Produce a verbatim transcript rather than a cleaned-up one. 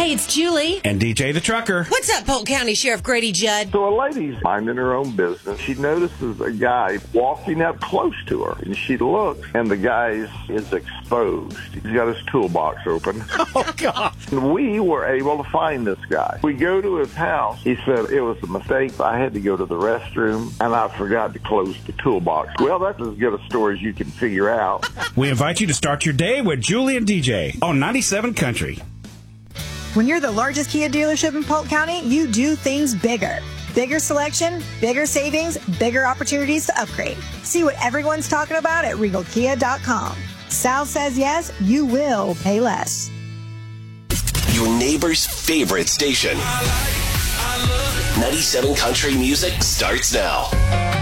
Hey, it's Julie. And D J the Trucker. What's up, Polk County Sheriff Grady Judd? So a lady's minding her own business. She notices a guy walking up close to her, and she looks, and the guy is exposed. He's got his toolbox open. Oh, God. And we were able to find this guy. We go to his house. He said it was a mistake. I had to go to the restroom, and I forgot to close the toolbox. Well, that's as good a story as you can figure out. We invite you to start your day with Julie and D J on ninety-seven Country. When you're the largest Kia dealership in Polk County, you do things bigger. Bigger selection, bigger savings, bigger opportunities to upgrade. See what everyone's talking about at regal kia dot com. Sal says yes, you will pay less. Your neighbor's favorite station. ninety-seven Country Music starts now.